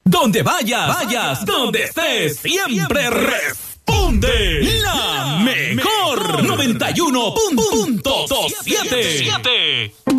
Donde vayas, donde estés, siempre responde la mejor 91.7.